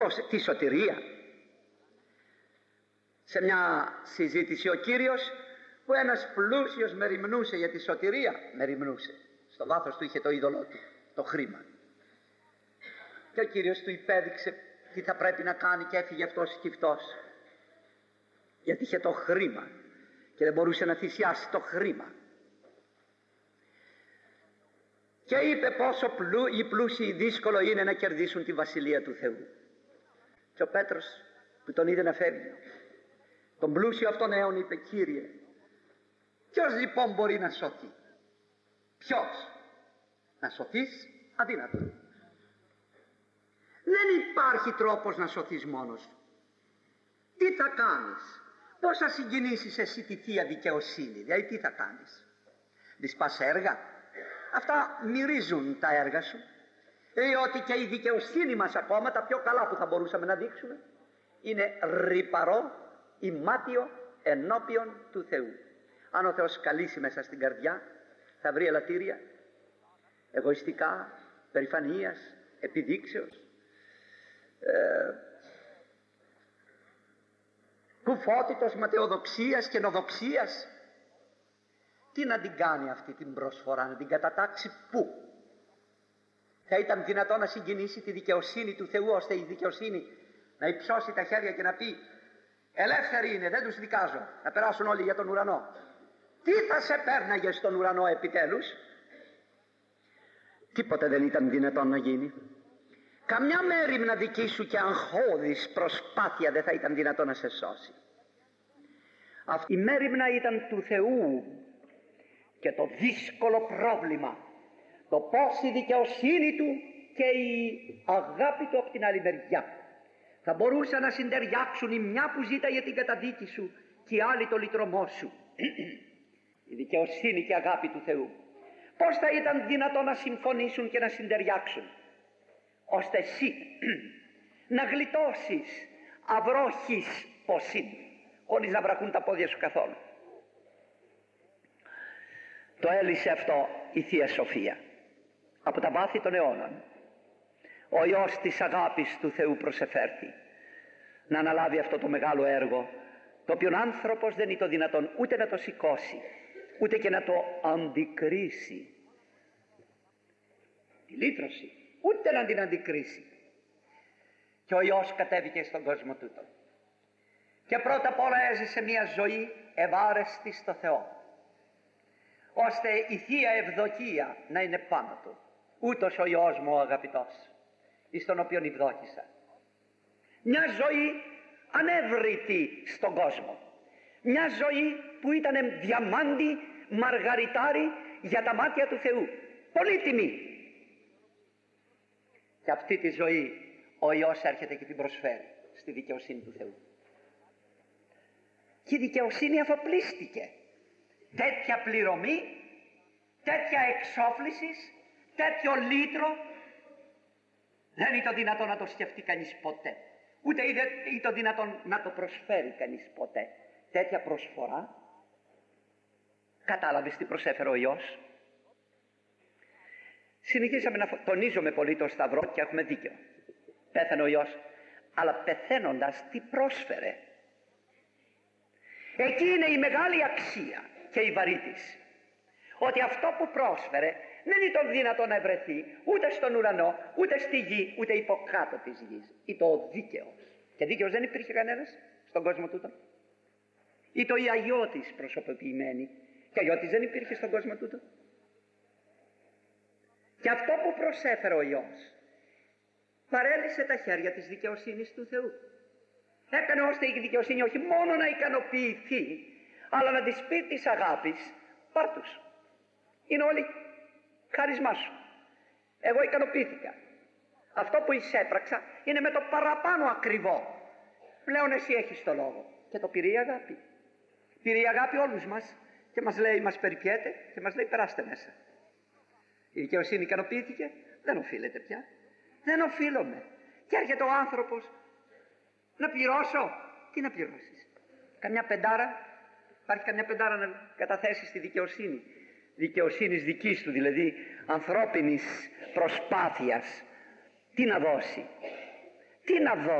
τη σωτηρία. Σε μια συζήτηση ο Κύριος, που ένας πλούσιος μεριμνούσε για τη σωτηρία, μεριμνούσε, στο βάθος του είχε το είδωλό του, το χρήμα, και ο Κύριος του υπέδειξε τι θα πρέπει να κάνει, και έφυγε αυτός σκυφτός, γιατί είχε το χρήμα και δεν μπορούσε να θυσιάσει το χρήμα. Και είπε πόσο οι πλούσιοι δύσκολο είναι να κερδίσουν τη Βασιλεία του Θεού. Και ο Πέτρος, που τον είδε να φεύγει, τον πλούσιο αυτόν αίων, είπε: Κύριε, ποιος λοιπόν μπορεί να σωθεί? Ποιος? Να σωθείς? Αδύνατο. Δεν υπάρχει τρόπος να σωθείς μόνος. Τι θα κάνεις? Πώς θα συγκινήσεις εσύ τη Θεία Δικαιοσύνη? Δηλαδή τι θα κάνεις? Δισπάς έργα? Αυτά μυρίζουν τα έργα σου. Ότι και η δικαιοσύνη μας, ακόμα τα πιο καλά που θα μπορούσαμε να δείξουμε, είναι ρυπαρό, ημάτιο ενώπιον του Θεού. Αν ο Θεός καλήσει μέσα στην καρδιά, θα βρει ελαττήρια εγωιστικά, περηφανίας, επιδείξεως, κουφότητος, ματαιοδοξίας και νοδοξίας. Τι να την κάνει αυτή την προσφορά, να την κατατάξει πού? Θα ήταν δυνατό να συγκινήσει τη δικαιοσύνη του Θεού, ώστε η δικαιοσύνη να υψώσει τα χέρια και να πει: ελεύθεροι είναι, δεν τους δικάζω, να περάσουν όλοι για τον ουρανό? Τι θα σε πέρναγε στον ουρανό επιτέλους? Τίποτε δεν ήταν δυνατόν να γίνει. Καμιά μέριμνα δική σου και αγχώδης προσπάθεια δεν θα ήταν δυνατόν να σε σώσει. Αυτή η μέριμνα ήταν του Θεού. Και το δύσκολο πρόβλημα, το πώς η δικαιοσύνη του και η αγάπη του από την άλλη μεριά θα μπορούσαν να συντεριάξουν, η μια που ζήταγε την καταδίκη σου και η άλλη το λυτρωμό σου. Η δικαιοσύνη και η αγάπη του Θεού πώς θα ήταν δυνατό να συμφωνήσουν και να συντεριάξουν, ώστε εσύ να γλιτώσεις αυρόχης ποσήν, χωρίς να βραχούν τα πόδια σου καθόλου? Το έλυσε αυτό η Θεία Σοφία από τα βάθη των αιώνων. Ο Υιός της αγάπης του Θεού προσεφέρθη να αναλάβει αυτό το μεγάλο έργο, το οποίο ο άνθρωπος δεν είναι το δυνατόν ούτε να το σηκώσει, ούτε και να το αντικρίσει. Τη λύτρωση ούτε να την αντικρίσει. Και ο Υιός κατέβηκε στον κόσμο τούτο και πρώτα απ' όλα έζησε μια ζωή ευάρεστη στο Θεό, ώστε η Θεία Ευδοκία να είναι πάνω του. Ούτως ο Υιός μου ο αγαπητός, εις τον οποίον ευδόκησα. Μια ζωή ανέβρητη στον κόσμο, μια ζωή που ήταν διαμάντι, μαργαριτάρι για τα μάτια του Θεού, πολύτιμη. Και αυτή τη ζωή ο Υιός έρχεται και την προσφέρει στη δικαιοσύνη του Θεού. Και η δικαιοσύνη αφοπλίστηκε. Τέτοια πληρωμή, τέτοια εξόφλησης, τέτοιο λύτρο δεν είναι το δυνατόν να το σκεφτεί κανείς ποτέ, ούτε είναι το δυνατόν να το προσφέρει κανείς ποτέ. Τέτοια προσφορά. Κατάλαβες τι προσέφερε ο Υιός? Συνεχίσαμε να τονίζουμε πολύ το Σταυρό και έχουμε δίκιο. Πέθανε ο Υιός, αλλά πεθαίνοντας τι πρόσφερε? Εκεί είναι η μεγάλη αξία και η βαρύτηση. Ότι αυτό που πρόσφερε δεν ήταν δυνατό να βρεθεί ούτε στον ουρανό, ούτε στη γη, ούτε υποκάτω της γης. Ήταν ο δίκαιος. Και δίκαιος δεν υπήρχε κανένας στον κόσμο τούτο. Ήταν η αγιώτης προσωποποιημένη. Και αγιώτης δεν υπήρχε στον κόσμο τούτο. Και αυτό που προσέφερε ο Υιός παρέλυσε τα χέρια της δικαιοσύνης του Θεού. Έκανε ώστε η δικαιοσύνη όχι μόνο να ικανοποιηθεί, αλλά να της πει της αγάπης: πάρ' τους, είναι όλοι χάρισμά σου, εγώ ικανοποιήθηκα. Αυτό που εισέπραξα είναι με το παραπάνω ακριβό. Πλέον εσύ έχεις το λόγο. Και το πήρε η αγάπη. Πήρε η αγάπη όλους μας και μας λέει, μας περιποιέται και μας λέει: περάστε μέσα. Η δικαιοσύνη ικανοποιήθηκε, δεν οφείλεται πια. Δεν οφείλομαι. Και έρχεται ο άνθρωπος: να πληρώσω. Τι να πληρώσεις? Καμιά πεντάρα? Υπάρχει καμιά πεντάρα να καταθέσει στη δικαιοσύνη? Δικαιοσύνης δικής του, δηλαδή ανθρώπινης προσπάθειας. Τι να δώσει? Τι να δω?